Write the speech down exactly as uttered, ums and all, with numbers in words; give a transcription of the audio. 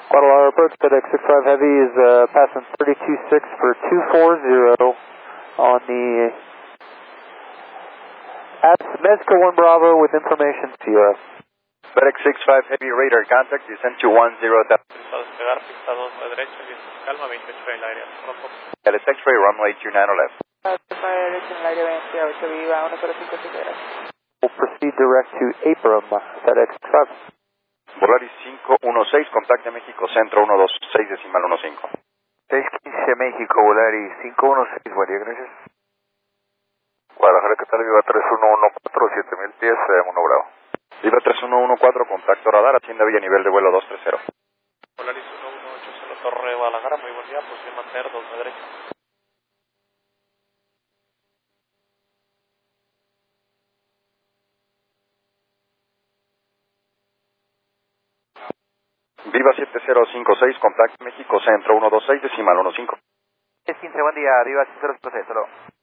Guadalajara approach, FedEx six five Heavy is uh, passing thirty-two six for two four zero on the at Mexico one Bravo with information Sierra. FedEx six five Heavy radar contact, descent to one zero thousand. Despegar, pista dos a derecha, viento calma, veintiocho en el área. L S X-ray, runway two nine left. derecha en el área veintiocho, viva uno cero cinco siete. We'll proceed direct to Abram, FedEx six five. Volaris cinco uno seis, contacte México Centro uno dos seis decimal uno cinco. seis quince México, Volaris cinco uno seis, buen día, gracias. Guadalajara, ¿qué tal? Viva tres uno uno cuatro, siete mil pies, eh, uno Bravo. Viva tres uno uno cuatro, contacto radar, Hacienda Villa, nivel de vuelo dos tres cero. Volaris uno uno ocho cero, Torre Guadalajara, muy buen día, posición mantener dos a derecha. Viva siete cero cinco seis, contacte México Centro uno dos seis decimal uno cinco. diez quince, buen día, Viva siete cero cinco seis, hasta luego.